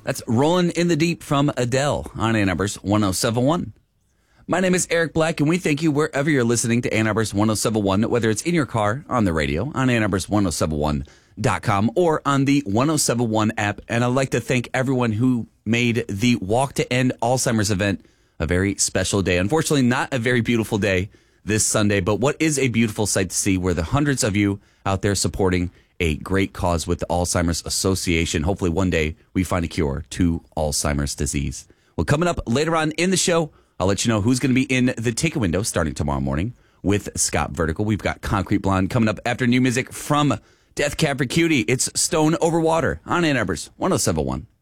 That's Rolling in the Deep from Adele on Ann Arbor's 107.1. My name is Eric Black, and we thank you wherever you're listening to Ann Arbor's 107.1, whether it's in your car, on the radio, on Ann Arbor's 107.1.com, or on the 107.1 app. And I'd like to thank everyone who made the Walk to End Alzheimer's event a very special day. Unfortunately, not a very beautiful day this Sunday, but what is a beautiful sight to see were the hundreds of you out there supporting a great cause with the Alzheimer's Association. Hopefully one day we find a cure to Alzheimer's disease. Well, coming up later on in the show, I'll let you know who's going to be in the Take a Window starting tomorrow morning with Scott Vertical. We've got Concrete Blonde coming up after new music from Death Cab for Cutie. It's Stone Over Water on Ann Arbor's 107.1.